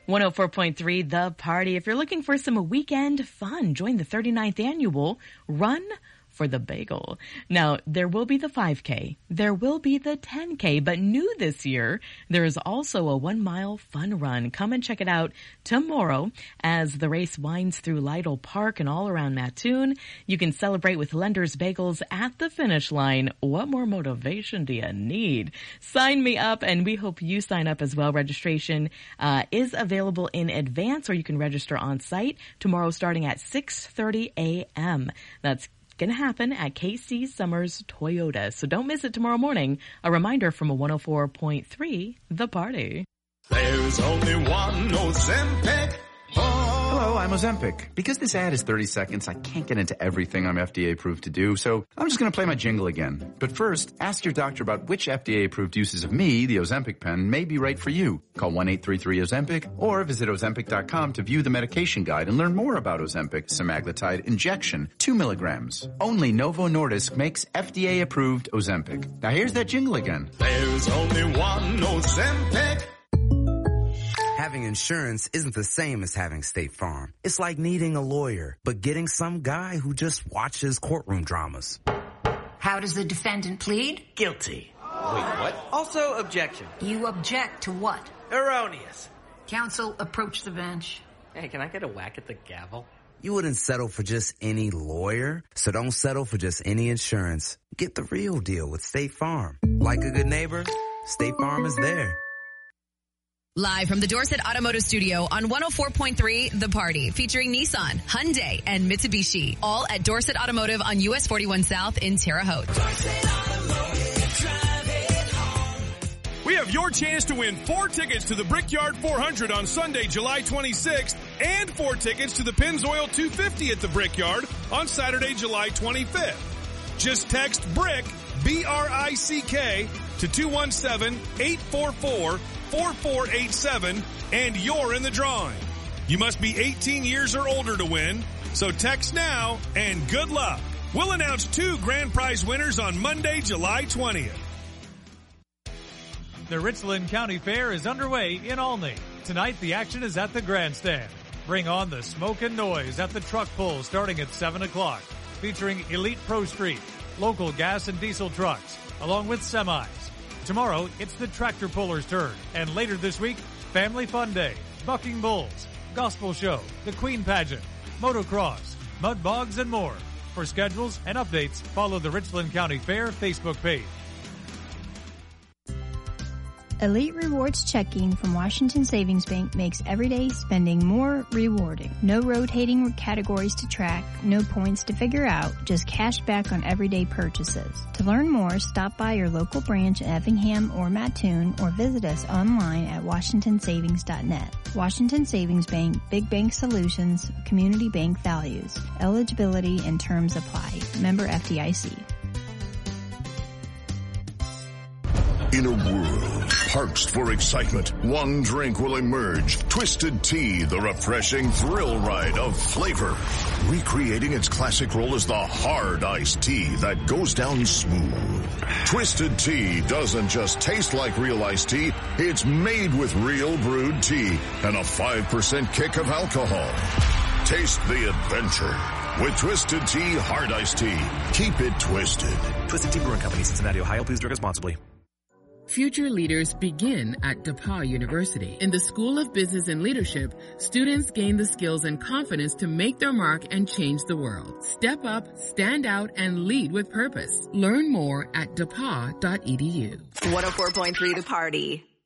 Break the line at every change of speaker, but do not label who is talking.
104.3 The Party. If you're looking for some weekend fun, join the 39th annual Run for the Bagel. Now, there will be the 5K, there will be the 10K, but new this year, there is also a 1 mile fun run. Come and check it out tomorrow as the race winds through Lytle Park and all around Mattoon. You can celebrate with Lender's Bagels at the finish line. What more motivation do you need? Sign me up, and we hope you sign up as well. Registration is available in advance, or you can register on site tomorrow starting at 6:30 a.m. That's going to happen at KC Summers Toyota. So don't miss it tomorrow morning. A reminder from a 104.3 The Party.
There's only one Ozempic.
Hello, I'm Ozempic. Because this ad is 30 seconds, I can't get into everything I'm FDA approved to do, so I'm just going to play my jingle again. But first, ask your doctor about which FDA approved uses of me, the Ozempic pen, may be right for you. Call 1-833-OZEMPIC or visit Ozempic.com to view the medication guide and learn more about Ozempic semaglutide injection, 2 milligrams. Only Novo Nordisk makes FDA approved Ozempic. Now here's that jingle again.
There's only one Ozempic.
Having insurance isn't the same as having State Farm. It's like needing a lawyer, but getting some guy who just watches courtroom dramas.
How does the defendant plead?
Guilty. Wait, what? Also, objection.
You object to what?
Erroneous.
Counsel, approach the bench.
Hey, can I get a whack at the gavel?
You wouldn't settle for just any lawyer, so don't settle for just any insurance. Get the real deal with State Farm. Like a good neighbor, State Farm is there.
Live from the Dorset Automotive Studio on 104.3 The Party, featuring Nissan, Hyundai, and Mitsubishi, all at Dorset Automotive on US 41 South in Terre Haute.
We have your chance to win 4 tickets to the Brickyard 400 on Sunday, July 26th, and 4 tickets to the Pennzoil 250 at the Brickyard on Saturday, July 25th. Just text BRICK, B-R-I-C-K, to 217-844-4487, and you're in the drawing. You must be 18 years or older to win, so text now and good luck. We'll announce 2 grand prize winners on Monday, July 20th.
The Richland County Fair is underway in Olney. Tonight, the action is at the grandstand. Bring on the smoke and noise at the truck pull starting at 7 o'clock, featuring Elite Pro Street, local gas and diesel trucks, along with semis. Tomorrow, it's the tractor puller's turn, and later this week, Family Fun Day, Bucking Bulls, Gospel Show, the Queen Pageant, Motocross, Mud Bogs, and more. For schedules and updates, follow the Richland County Fair Facebook page.
Elite Rewards Checking from Washington Savings Bank makes everyday spending more rewarding. No rotating categories to track, no points to figure out, just cash back on everyday purchases. To learn more, stop by your local branch in Effingham or Mattoon or visit us online at washingtonsavings.net. Washington Savings Bank, Big Bank Solutions, Community Bank Values. Eligibility and terms apply. Member FDIC.
In a world parched for excitement, one drink will emerge. Twisted Tea, the refreshing thrill ride of flavor. Recreating its classic role as the hard iced tea that goes down smooth. Twisted Tea doesn't just taste like real iced tea, it's made with real brewed tea and a 5% kick of alcohol. Taste the adventure with Twisted Tea Hard Iced Tea. Keep it twisted.
Twisted Tea Brewing Company, Cincinnati, Ohio. Please drink responsibly.
Future leaders begin at DePauw University. In the School of Business and Leadership, students gain the skills and confidence to make their mark and change the world. Step up, stand out, and lead with purpose. Learn more at DePauw.edu.
104.3 The Party.